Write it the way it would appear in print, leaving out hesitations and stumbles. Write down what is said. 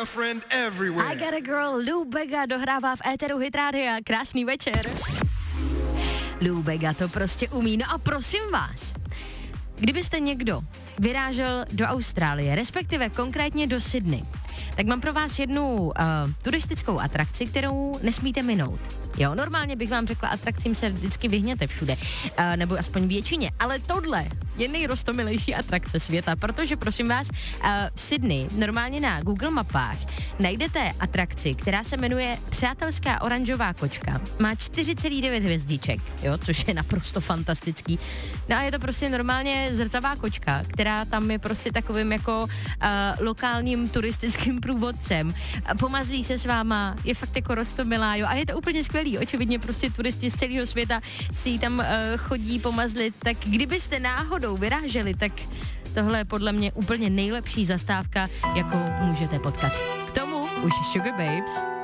girlfriend everywhere. I got a girl, Lou Bega dohrává v éteru Hit Rádia. Krásný večer. Lou Bega to prostě umí. No a prosím vás, kdybyste někdo vyrážel do Austrálie, respektive konkrétně do Sydney, tak mám pro vás jednu turistickou atrakci, kterou nesmíte minout. Jo, normálně bych vám řekla, atrakcím se vždycky vyhněte všude, nebo aspoň většině, ale tohle je nejrostomilejší atrakce světa, protože prosím vás, v Sydney normálně na Google mapách najdete atrakci, která se jmenuje Přátelská oranžová kočka. Má 4,9 hvězdiček, jo, což je naprosto fantastický. No a je to prostě normálně zrcavá kočka, která tam je prostě takovým jako lokálním turistickým průvodcem. Pomazlí se s váma, je fakt jako roztomilá, jo, a je to úplně skvělý. Očividně prostě turisti z celého světa si ji tam chodí pomazlit, tak kdybyste náhodou vyráželi, tak tohle je podle mě úplně nejlepší zastávka, jakou můžete potkat. K tomu už Sugar Babes.